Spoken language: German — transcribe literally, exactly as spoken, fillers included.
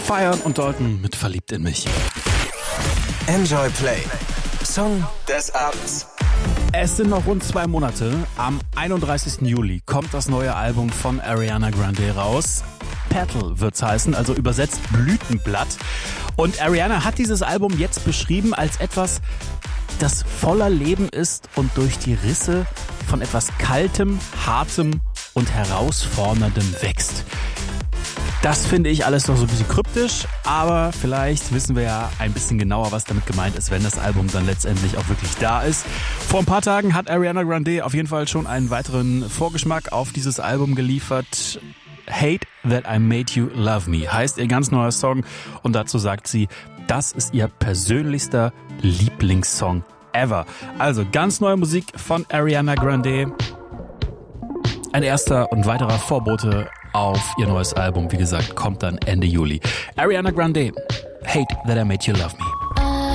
Feiern und Dalton mit Verliebt in mich. Enjoy Play. Song des Abends. Es sind noch rund zwei Monate. Am einunddreißigsten Juli kommt das neue Album von Ariana Grande raus. Petal wird's heißen, also übersetzt Blütenblatt. Und Ariana hat dieses Album jetzt beschrieben als etwas, das voller Leben ist und durch die Risse von etwas Kaltem, Hartem und Herausforderndem wächst. Das finde ich alles noch so ein bisschen kryptisch, aber vielleicht wissen wir ja ein bisschen genauer, was damit gemeint ist, wenn das Album dann letztendlich auch wirklich da ist. Vor ein paar Tagen hat Ariana Grande auf jeden Fall schon einen weiteren Vorgeschmack auf dieses Album geliefert. Hate That I Made You Love Me heißt ihr ganz neuer Song und dazu sagt sie, das ist ihr persönlichster Lieblingssong ever. Also ganz neue Musik von Ariana Grande. Ein erster und weiterer Vorbote auf ihr neues Album, wie gesagt, kommt dann Ende Juli. Ariana Grande, Hate That I Made You Love Me.